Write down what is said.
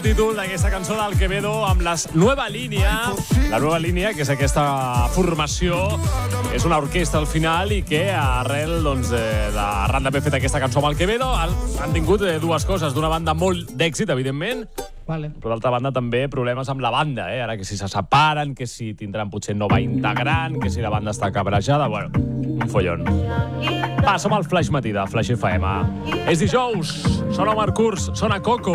Títol d'aquesta cançó del Quevedo amb la Nueva Línia. La Nueva Línia, que és aquesta formació, és una orquestra al final i que arran d'haver fet aquesta cançó amb el Quevedo han tingut dues coses. D'una banda, molt d'èxit, evidentment, però d'altra banda també problemes amb la banda, ara que si se separen, que si tindran potser nova integrant, que si la banda està cabrejada, bueno, un follon. Va, som al Flaix Matí de Flaix FM. És dijous, sona Marc Curs, sona Coco.